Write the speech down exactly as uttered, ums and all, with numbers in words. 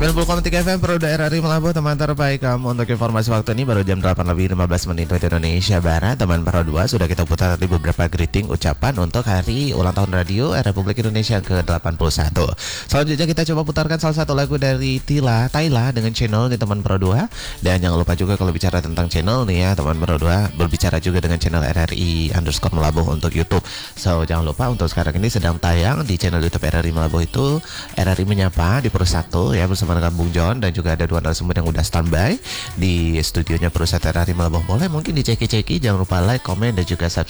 sembilan puluh koma tiga F M Pro Daerah Melabuh, teman terbaik kamu. Untuk informasi waktu ini baru jam delapan lebih lima belas menit waktu Indonesia Barat. Teman Pro dua sudah kita putar tadi beberapa greeting ucapan untuk hari ulang tahun radio Republik Indonesia ke delapan puluh satu. Selanjutnya kita coba putarkan salah satu lagu dari Tila Taila dengan channel di teman Pro dua. Dan jangan lupa juga kalau bicara tentang channel nih ya, teman Pro dua berbicara juga dengan channel R R I underscore Melabuh untuk YouTube. So jangan lupa untuk sekarang ini sedang tayang di channel YouTube R R I Melabuh itu R R I Menyapa di Pro satu ya, bersama dengan Bung John, dan juga ada dua narasumber yang udah standby di studionya perusahaan R R I Melabuh. Boleh mungkin diceki-ceki, jangan lupa like, komen, dan juga subscribe